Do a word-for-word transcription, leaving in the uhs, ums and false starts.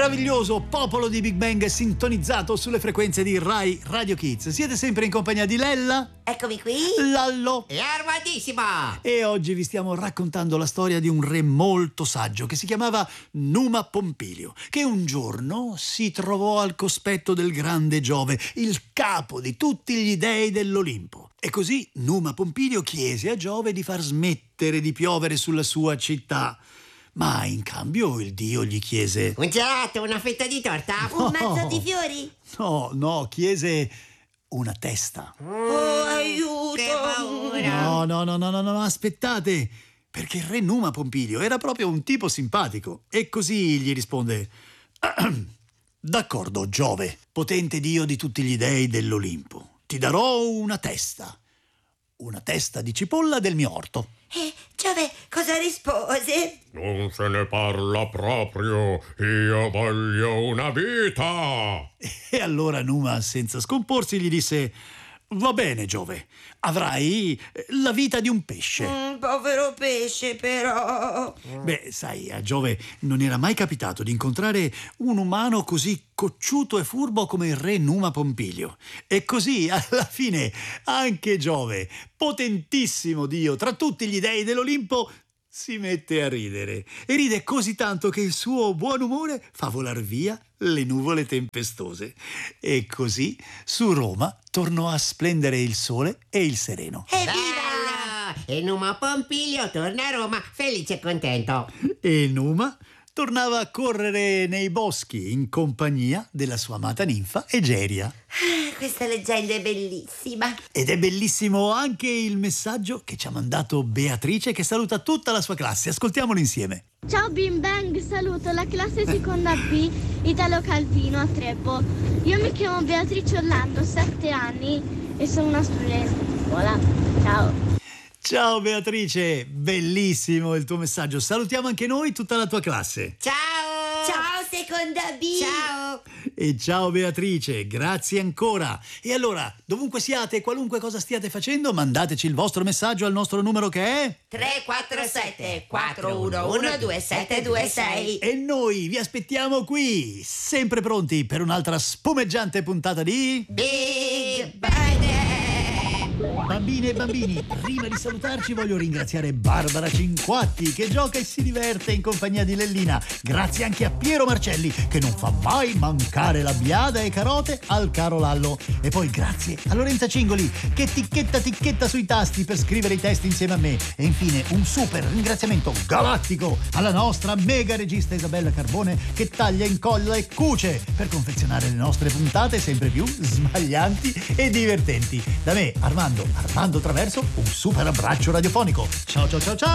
Meraviglioso popolo di Big Bang sintonizzato sulle frequenze di Rai Radio Kids. Siete sempre in compagnia di Lella, Eccomi qui, Lallo e Armandissimo. e oggi vi stiamo raccontando la storia di un re molto saggio che si chiamava Numa Pompilio, che un giorno si trovò al cospetto del grande Giove, il capo di tutti gli dei dell'Olimpo. E così Numa Pompilio chiese a Giove di far smettere di piovere sulla sua città. Ma in cambio il dio gli chiese... Un gelato, una fetta di torta? No. Un mazzo di fiori? No, no, chiese una testa. Oh, aiuto! Che paura! No, no, no, no, no, no, aspettate, perché il re Numa Pompilio era proprio un tipo simpatico. E così gli risponde... D'accordo, Giove, potente dio di tutti gli dei dell'Olimpo, ti darò una testa. Una testa di cipolla del mio orto. E Giove cosa rispose? Non se ne parla proprio, io voglio una vita. E allora Numa, senza scomporsi, gli disse: va bene, Giove, avrai la vita di un pesce. Un povero pesce, però. Beh, sai, a Giove non era mai capitato di incontrare un umano così cocciuto e furbo come il re Numa Pompilio. E così, alla fine, anche Giove, potentissimo dio tra tutti gli dei dell'Olimpo, si mette a ridere. E ride così tanto che il suo buon umore fa volar via le nuvole tempestose. E così su Roma tornò a splendere il sole e il sereno. Evviva! E Numa Pompilio torna a Roma felice e contento. E Numa tornava a correre nei boschi in compagnia della sua amata ninfa Egeria. Ah, questa leggenda è bellissima. Ed è bellissimo anche il messaggio che ci ha mandato Beatrice, che saluta tutta la sua classe. Ascoltiamolo insieme. Ciao Bim Bang, saluto la classe seconda B, Italo Calvino a Treppo. Io mi chiamo Beatrice Orlando, sette anni e sono una studentessa di scuola. Ciao. Ciao Beatrice, bellissimo il tuo messaggio. Salutiamo anche noi tutta la tua classe. Ciao! Ciao seconda B! Ciao! E ciao Beatrice, grazie ancora. E allora, dovunque siate, qualunque cosa stiate facendo, mandateci il vostro messaggio al nostro numero che è... tre quattro sette quattro uno uno due sette due sei. E noi vi aspettiamo qui, sempre pronti per un'altra spumeggiante puntata di... Big Bang! Bambine e bambini, prima di salutarci voglio ringraziare Barbara Cinquatti che gioca e si diverte in compagnia di Lellina. Grazie anche a Piero Marcelli che non fa mai mancare la biada e carote al caro Lallo. E poi grazie a Lorenza Cingoli che ticchetta ticchetta sui tasti per scrivere i testi insieme a me. E infine un super ringraziamento galattico alla nostra mega regista Isabella Carbone che taglia, incolla e cuce per confezionare le nostre puntate sempre più smaglianti e divertenti. Da me, Armando Armando Traverso, un super abbraccio radiofonico. Ciao ciao ciao ciao!